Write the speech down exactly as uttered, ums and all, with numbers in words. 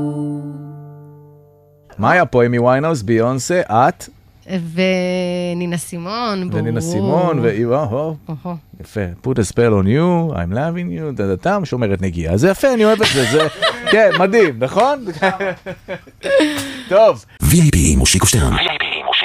מה היה פה? אמי ויינהאוס, ביונסה, את? ונינה סימון, ברור. ונינה סימון, ואיו, יפה. Put a spell on you, I'm loving you, דדתם, שומרת נגיעה. זה יפה, אני אוהב את זה, זה, כן, מדהים, נכון? טוב. וי איי פי, מושיקו שטרן.